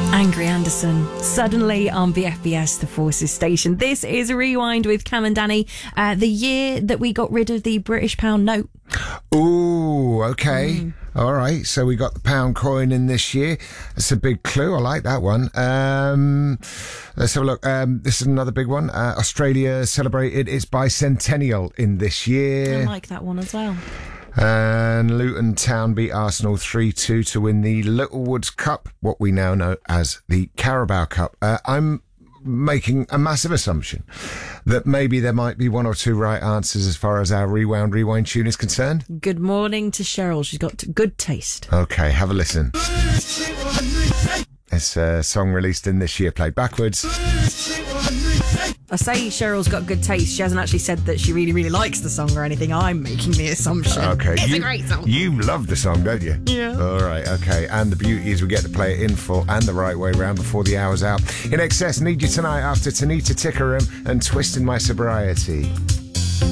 Angry Anderson, suddenly on BFBS, the Forces station. This is Rewind with Cam and Danny. The year that we got rid of the British pound note. Ooh, okay. All right, so we got the pound coin in this year. That's a big clue. I like that one. Let's have a look. This is another big one. Australia celebrated its bicentennial in this year. I like that one as well. And Luton Town beat Arsenal 3-2 to win the Littlewoods Cup, what we now know as the Carabao Cup. I'm making a massive assumption that maybe there might be one or two right answers as far as our Rewind tune is concerned. Good morning to Cheryl. She's got good taste. Okay, have a listen. It's a song released in this year, played backwards. I say Cheryl's got good taste. She hasn't actually said that she really, really likes the song or anything. I'm making the assumption. Okay. It's a great song. You love the song, don't you? Yeah. All right, okay. And the beauty is we get to play it in full and the right way round before the hour's out. In Excess, Need You Tonight after Tanita Tikaram and Twisting My Sobriety.